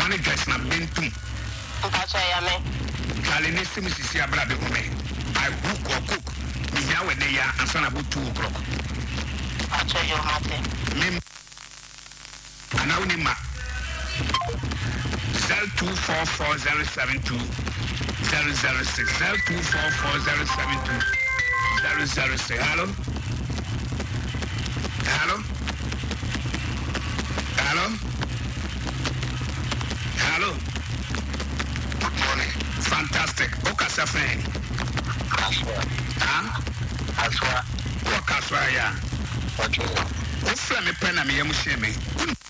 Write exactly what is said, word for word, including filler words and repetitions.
Mane dress na bentum. Mpacho ya me. Kale ne sim sisi abra be home. I cook or cook. Me ya we dey ya answer about two o'clock. Mpacho yo mate. Me ana uni ma. zero two four four zero seven two zero zero six zero two four four zero seven two zero zero six. Hello? Hello? Hello? Hello? Good morning. Fantastic. Okay, sir, friend. Kaswa. Huh? Kaswa. What Kaswa, yeah? Okay. What's me pen and me, I'm